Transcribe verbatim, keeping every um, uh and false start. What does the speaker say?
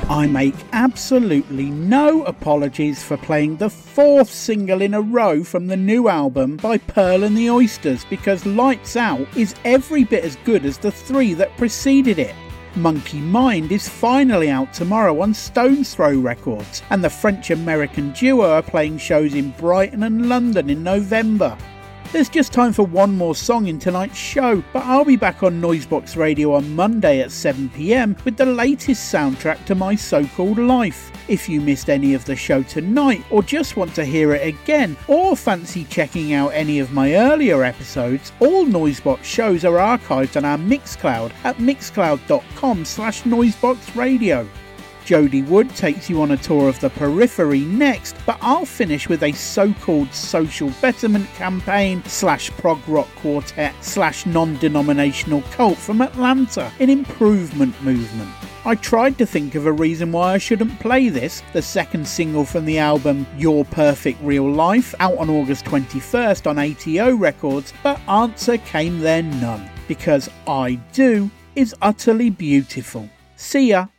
I make absolutely no apologies for playing the fourth single in a row from the new album by Pearl and the Oysters, because Lights Out is every bit as good as the three that preceded it. Monkey Mind is finally out tomorrow on Stones Throw Records, and the French-American duo are playing shows in Brighton and London in November. There's just time for one more song in tonight's show, but I'll be back on Noisebox Radio on Monday at seven p m with the latest soundtrack to my so-called life. If you missed any of the show tonight, or just want to hear it again, or fancy checking out any of my earlier episodes, all Noisebox shows are archived on our Mixcloud at mixcloud.com slash noiseboxradio. Jodie Wood takes you on a tour of the periphery next, but I'll finish with a so-called social betterment campaign slash prog rock quartet slash non-denominational cult from Atlanta in Improvement Movement. I tried to think of a reason why I shouldn't play this, the second single from the album Your Perfect Real Life, out on August twenty-first on A T O Records, but answer came there none, because I Do is utterly beautiful. See ya!